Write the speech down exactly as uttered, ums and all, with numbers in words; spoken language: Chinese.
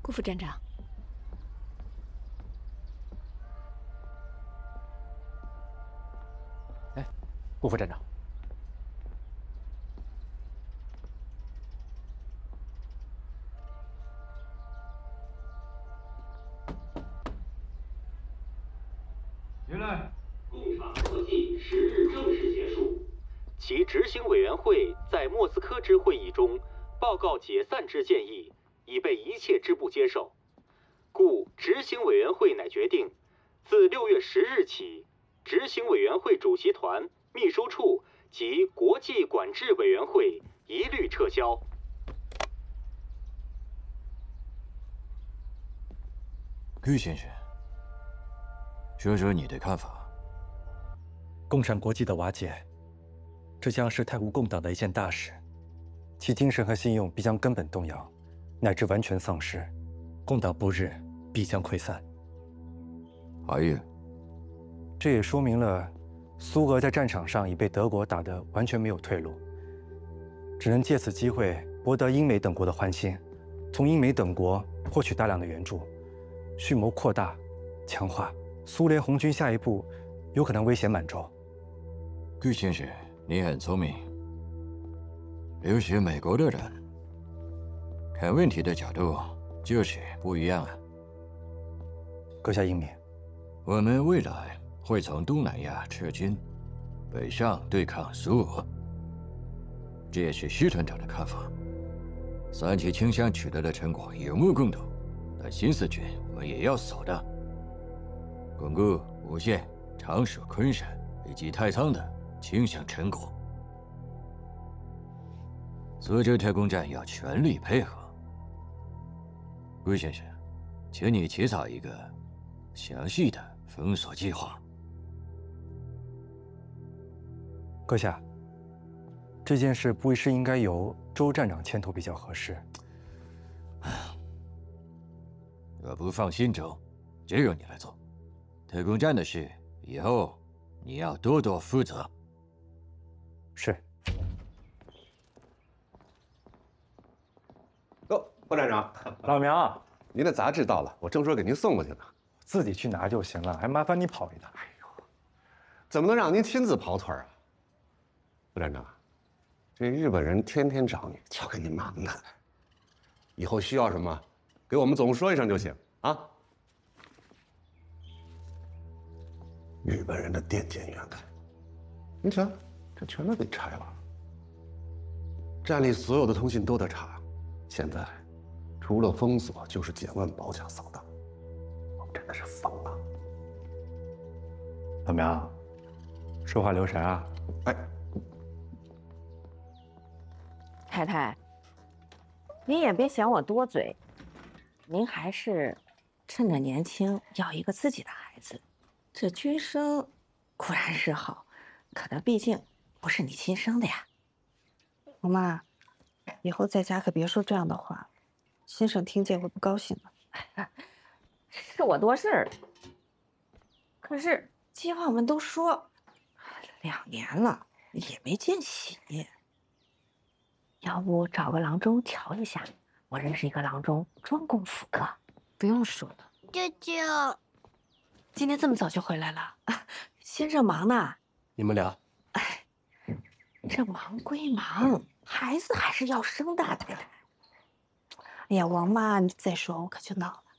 顾副站长， 哎，顾副站长， 进来。共产国际十日正式结束，其执行委员会在莫斯科之会议中报告解散之建议，已被一切支部接受。 故执行委员会乃决定，自六月十日起，执行委员会主席团、秘书处及国际管制委员会一律撤销。 顾先生，说说你的看法。 共产国际的瓦解，这将是太湖共党的一件大事，其精神和信用必将根本动摇，乃至完全丧失。 共党不日必将溃散。 还有， 这也说明了苏俄在战场上已被德国打得完全没有退路，只能借此机会博得英美等国的欢心，从英美等国获取大量的援助，蓄谋扩大、强化苏联红军下一步有可能威胁满洲。 顾先生，你很聪明，留学美国的人看问题的角度。 就是不一样啊！ 阁下英明。 我们未来会从东南亚撤军，北上对抗苏俄，这也是师团长的看法。三七倾向取得的成果有目共睹，但新四军我们也要守的，巩固无线、常熟、昆山以及太仓的倾向成果。苏州特工站要全力配合。 顾先生，请你起草一个详细的封锁计划。 阁下，这件事不是应该由周站长牵头比较合适？ 我不放心周，就由你来做。特工站的事，以后你要多多负责。 是。 哦，副站长， 老苗， 您的杂志到了，我正说给您送过去呢。 自己去拿就行了，还麻烦你跑一趟。 哎呦，怎么能让您亲自跑腿啊？副站长，这日本人天天找你，交给你忙呢。以后需要什么，给我们总说一声就行啊。日本人的电检员开，你瞧，这全都给拆了。站里所有的通信都得查，现在除了封锁就是检问、保甲、扫荡，我们真的是疯了。 老苗，说话留神啊！ 哎， 太太，您也别嫌我多嘴，您还是趁着年轻要一个自己的孩子。这君生固然是好，可他毕竟不是你亲生的呀。 我妈，以后在家可别说这样的话，先生听见会不高兴的。 是我多事儿，可是街坊们都说，两年了也没见喜。要不找个郎中瞧一下？我认识一个郎中，专供妇科。 不用说了。 舅舅， 今天这么早就回来了？啊，先生忙呢。 你们俩， 哎，这忙归忙，孩子还是要生的，太太。 哎呀，王妈，你再说我可就恼了。